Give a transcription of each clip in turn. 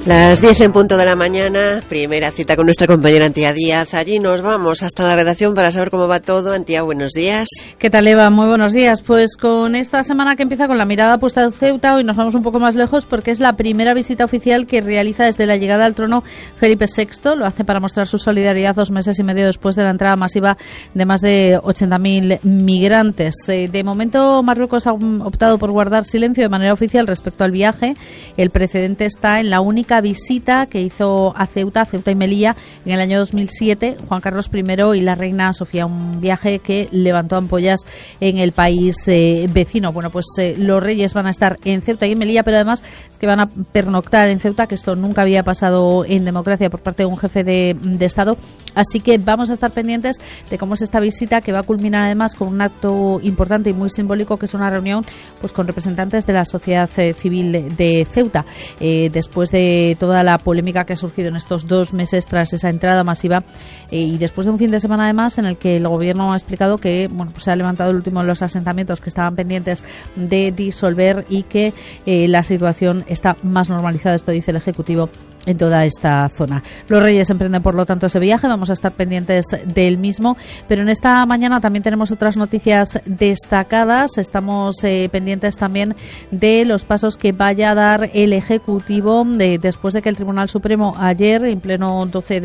Las 10 en punto de la mañana, primera cita con nuestra compañera Antía Díaz. Allí nos vamos hasta la redacción para saber cómo va todo. Antía, buenos días. ¿Qué tal, Eva? Muy buenos días. Pues con esta semana que empieza con la mirada puesta en Ceuta, hoy nos vamos un poco más lejos porque es la primera visita oficial que realiza desde la llegada al trono Felipe VI. Lo hace para mostrar su solidaridad 2 meses y medio después de la entrada masiva de más de 80.000 migrantes. De momento, Marruecos ha optado por guardar silencio de manera oficial respecto al viaje. El precedente está en la única visita que hizo a Ceuta y Melilla en el año 2007 Juan Carlos I y la reina Sofía, un viaje que levantó ampollas en el país vecino. Bueno, pues los reyes van a estar en Ceuta y en Melilla, pero además es que van a pernoctar en Ceuta, que esto nunca había pasado en democracia por parte de un jefe de Estado. Así que vamos a estar pendientes de cómo es esta visita, que va a culminar además con un acto importante y muy simbólico, que es una reunión pues con representantes de la sociedad civil de Ceuta. Después de toda la polémica que ha surgido en estos 2 meses tras esa entrada masiva y después de un fin de semana además en el que el gobierno ha explicado que pues se ha levantado el último de los asentamientos que estaban pendientes de disolver y que la situación está más normalizada, esto dice el Ejecutivo, en toda esta zona. Los reyes emprenden, por lo tanto, ese viaje. Vamos a estar pendientes del mismo. Pero en esta mañana también tenemos otras noticias destacadas. Estamos pendientes también de los pasos que vaya a dar el Ejecutivo después de que el Tribunal Supremo ayer, en pleno 12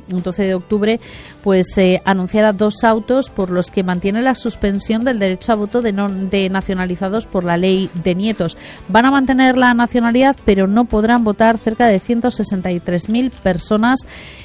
de octubre, pues anunciara 2 autos por los que mantiene la suspensión del derecho a voto de nacionalizados por la ley de nietos. Van a mantener la nacionalidad, pero no podrán votar cerca de 163.000 personas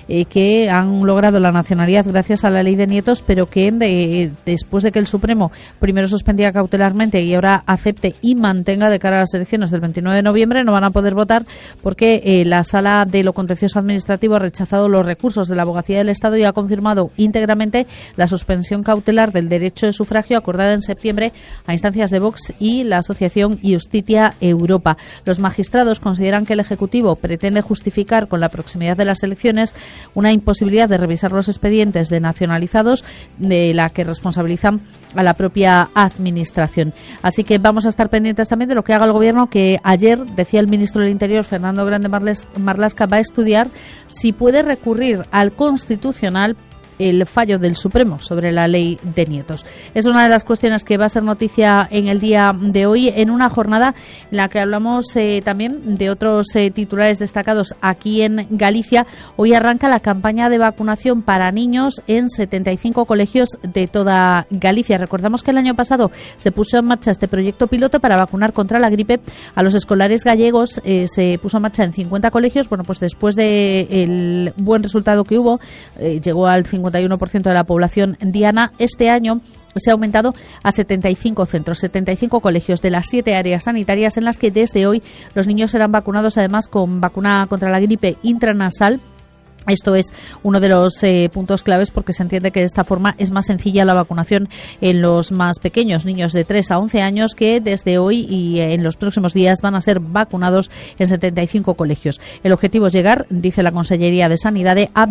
que han logrado la nacionalidad gracias a la ley de nietos, pero que después de que el Supremo primero suspendía cautelarmente y ahora acepte y mantenga de cara a las elecciones del 29 de noviembre, no van a poder votar porque la Sala de lo Contencioso Administrativo ha rechazado los recursos de la Abogacía del Estado y ha confirmado íntegramente la suspensión cautelar del derecho de sufragio acordada en septiembre a instancias de Vox y la Asociación Justitia Europa. Los magistrados consideran que el Ejecutivo pretende justificar con la proximidad de las elecciones una imposibilidad de revisar los expedientes de nacionalizados, de la que responsabilizan a la propia Administración. Así que vamos a estar pendientes también de lo que haga el Gobierno, que ayer, decía el ministro del Interior, Fernando Grande Marlaska, va a estudiar si puede recurrir al Constitucional el fallo del Supremo sobre la ley de nietos. Es una de las cuestiones que va a ser noticia en el día de hoy, en una jornada en la que hablamos también de otros titulares destacados aquí en Galicia. Hoy arranca la campaña de vacunación para niños en 75 colegios de toda Galicia. Recordamos que el año pasado se puso en marcha este proyecto piloto para vacunar contra la gripe a los escolares gallegos. Se puso en marcha en 50 colegios. Bueno, pues después del buen resultado que hubo, llegó al 51% de la población diana. Este año se ha aumentado a 75 centros, 75 colegios de las 7 áreas sanitarias en las que desde hoy los niños serán vacunados además con vacuna contra la gripe intranasal. Esto es uno de los puntos claves porque se entiende que de esta forma es más sencilla la vacunación en los más pequeños, niños de 3 a 11 años, que desde hoy y en los próximos días van a ser vacunados en 75 colegios. El objetivo es llegar, dice la Consellería de Sanidad, a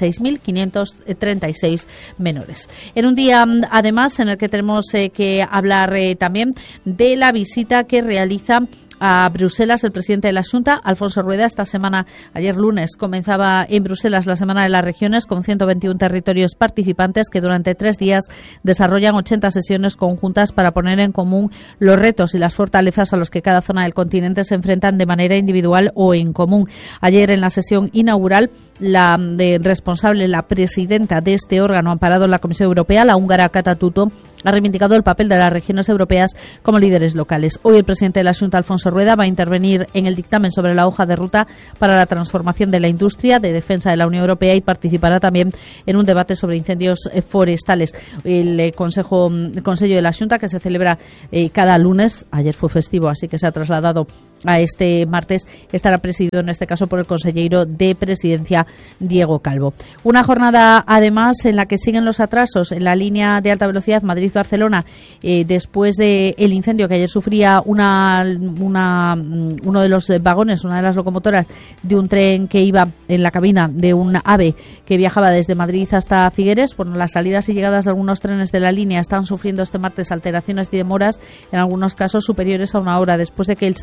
26.536 menores. En un día, además, en el que tenemos que hablar también de la visita que realiza a Bruselas el presidente de la Xunta, Alfonso Rueda. Esta semana, ayer lunes, comenzaba en Bruselas la Semana de las Regiones con 121 territorios participantes que durante 3 días desarrollan 80 sesiones conjuntas para poner en común los retos y las fortalezas a los que cada zona del continente se enfrentan de manera individual o en común. Ayer, en la sesión inaugural, la responsable, la presidenta de este órgano amparado en la Comisión Europea, la húngara Kata Tutto, ha reivindicado el papel de las regiones europeas como líderes locales. Hoy el presidente de la Xunta, Alfonso Rueda, va a intervenir en el dictamen sobre la hoja de ruta para la transformación de la industria de defensa de la Unión Europea y participará también en un debate sobre incendios forestales. El Consejo de la Xunta, que se celebra cada lunes, ayer fue festivo, así que se ha trasladado a este martes, estará presidido en este caso por el consejero de Presidencia, Diego Calvo. Una jornada además en la que siguen los atrasos en la línea de alta velocidad Madrid-Barcelona después del incendio que ayer sufría uno de los vagones, una de las locomotoras de un tren que iba en la cabina de un AVE que viajaba desde Madrid hasta Figueres. Bueno, las salidas y llegadas de algunos trenes de la línea están sufriendo este martes alteraciones y demoras, en algunos casos superiores a 1 hora, después de que el servicio quedara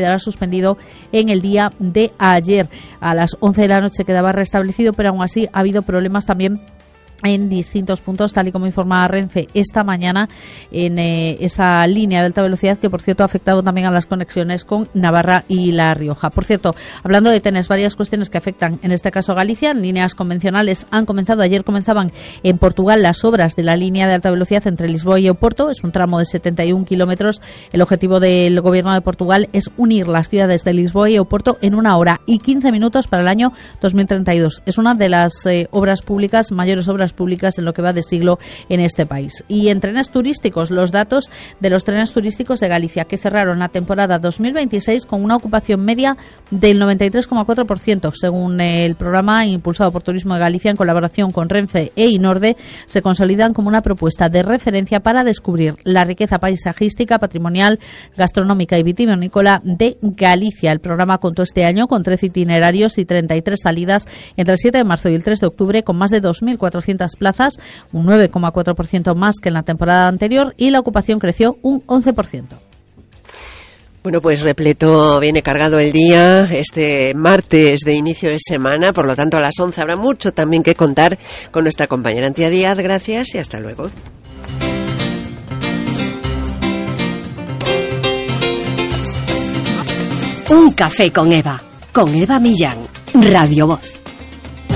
quedará suspendido en el día de ayer. A las 11 de la noche quedaba restablecido, pero aún así ha habido problemas también en distintos puntos, tal y como informaba Renfe esta mañana, en esa línea de alta velocidad que, por cierto, ha afectado también a las conexiones con Navarra y La Rioja. Por cierto, hablando de trenes, varias cuestiones que afectan, en este caso, a Galicia. En líneas convencionales ayer comenzaban en Portugal las obras de la línea de alta velocidad entre Lisboa y Oporto. Es un tramo de 71 kilómetros. El objetivo del Gobierno de Portugal es unir las ciudades de Lisboa y Oporto en 1 hora y 15 minutos para el año 2032. Es una de las mayores obras públicas en lo que va de siglo en este país. Y en trenes turísticos, los datos de los trenes turísticos de Galicia, que cerraron la temporada 2026 con una ocupación media del 93,4%, según el programa impulsado por Turismo de Galicia en colaboración con Renfe e Inorde, se consolidan como una propuesta de referencia para descubrir la riqueza paisajística, patrimonial, gastronómica y vitivinícola de Galicia. El programa contó este año con 13 itinerarios y 33 salidas entre el 7 de marzo y el 3 de octubre, con más de 2.400 plazas, un 9,4% más que en la temporada anterior, y la ocupación creció un 11%. Bueno, pues repleto, viene cargado el día, este martes de inicio de semana, por lo tanto a las 11 habrá mucho también que contar con nuestra compañera Antía Díaz. Gracias y hasta luego. Un café con Eva Millán, Radio Voz.